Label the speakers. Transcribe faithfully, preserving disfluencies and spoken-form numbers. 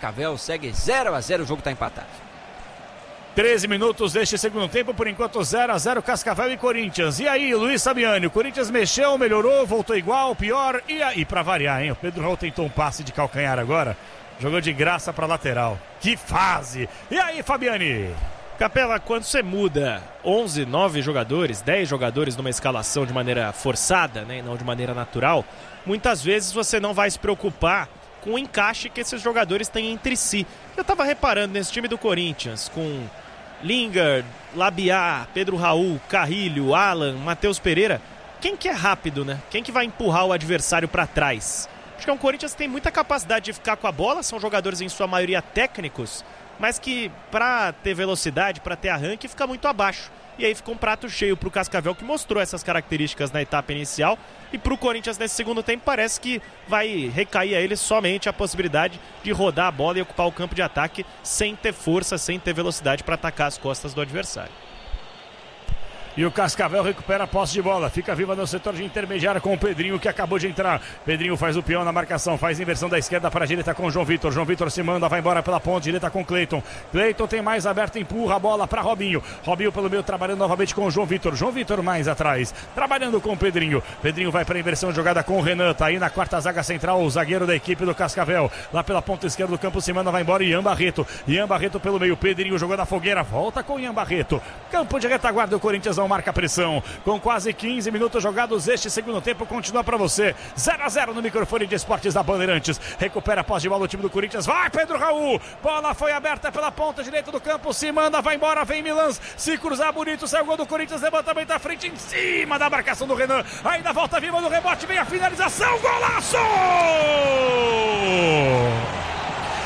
Speaker 1: Cascavel, segue zero a zero, o jogo está empatado.
Speaker 2: treze minutos deste segundo tempo, por enquanto zero a zero Cascavel e Corinthians. E aí, Luiz Fabiani, o Corinthians mexeu, melhorou, voltou igual, pior, e aí, pra variar, hein? O Pedro Raul tentou um passe de calcanhar agora, jogou de graça pra lateral. Que fase! E aí, Fabiani?
Speaker 3: Capela, quando você muda onze, nove jogadores, dez jogadores numa escalação de maneira forçada, né, não de maneira natural, muitas vezes você não vai se preocupar com o encaixe que esses jogadores têm entre si. Eu estava reparando nesse time do Corinthians, com Lingard, Labiá, Pedro Raul, Carrilho, Alan, Matheus Pereira, quem que é rápido, né? Quem que vai empurrar o adversário para trás? Acho que é um Corinthians que tem muita capacidade de ficar com a bola, são jogadores em sua maioria técnicos, mas que para ter velocidade, para ter arranque, fica muito abaixo. E aí fica um prato cheio para o Cascavel, que mostrou essas características na etapa inicial. E para o Corinthians nesse segundo tempo parece que vai recair a ele somente a possibilidade de rodar a bola e ocupar o campo de ataque sem ter força, sem ter velocidade para atacar as costas do adversário.
Speaker 2: E o Cascavel recupera a posse de bola, fica viva no setor de intermediária com o Pedrinho, que acabou de entrar. Pedrinho faz o peão na marcação, faz inversão da esquerda para a direita com o João Vitor. João Vitor se manda, vai embora pela ponta direita com o Cleiton. Cleiton tem mais aberto, empurra a bola para Robinho. Robinho pelo meio, trabalhando novamente com o João Vitor. João Vitor mais atrás, trabalhando com o Pedrinho. Pedrinho vai para a inversão de jogada com o Renan, tá aí na quarta zaga central, o zagueiro da equipe do Cascavel. Lá pela ponta esquerda do campo se manda, vai embora Ian Barreto. Ian Barreto pelo meio, Pedrinho jogou na fogueira, volta com Ian Barreto. Campo de retaguarda, o Corinthians não marca pressão. Com quase quinze minutos jogados, este segundo tempo continua para você. zero a zero no microfone de esportes da Bandeirantes. Recupera a posse de bola o time do Corinthians. Vai, Pedro Raul. Bola foi aberta pela ponta direita do campo. Se manda, vai embora, vem Milans. Se cruzar bonito, sai o gol do Corinthians. Levantamento à frente, em cima da marcação do Renan. Ainda volta viva no rebote, vem a finalização. Golaço!